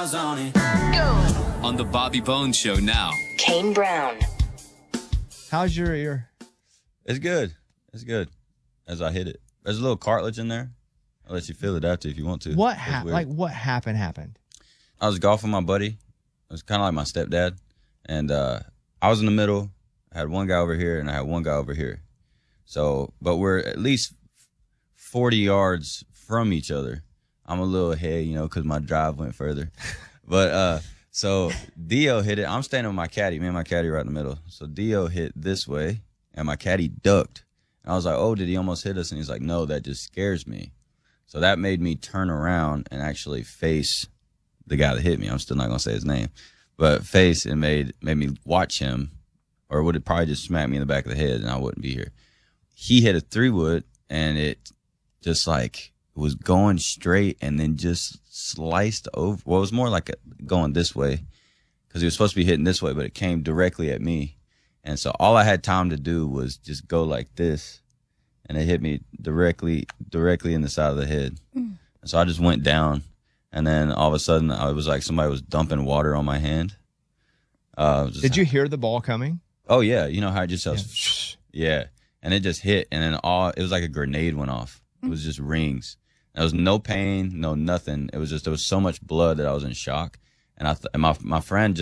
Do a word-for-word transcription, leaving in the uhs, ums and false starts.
miles on it. Go. On the Bobby Bones Show now. Kane Brown. How's your ear? It's good. It's good. As I hit it, there's a little cartilage in there. I'll let you feel it after if you want to. What happened? Like what happened? Happened. I was golfing with my buddy. It was kind of like my stepdad, and uh, I was in the middle. I had one guy over here, and I had one guy over here. So, but we're at least forty yards from each other. I'm a little ahead, you know, because my drive went further. But uh, so Dio hit it. I'm standing with my caddy. Me and my caddy right in the middle. So Dio hit this way, and my caddy ducked. And I was like, oh, did he almost hit us? And he's like, no, that just scares me. So that made me turn around and actually face the guy that hit me. I'm still not going to say his name. But face and made made me watch him, or would it probably just smack me in the back of the head and I wouldn't be here. He hit a three wood, and it just like was going straight and then just sliced over. Well, it was more like a, going this way because he was supposed to be hitting this way, but it came directly at me. And so all I had time to do was just go like this, and it hit me directly, directly in the side of the head. Mm. And so I just went down, and then all of a sudden I was like somebody was dumping water on my hand. Uh, just, Did you hear the ball coming? Oh yeah, you know how it just goes, yeah. yeah, and it just hit, and then all it was like a grenade went off. It was just rings. There was no pain, no nothing. It was just there was so much blood that I was in shock, and I th- and my my friend just.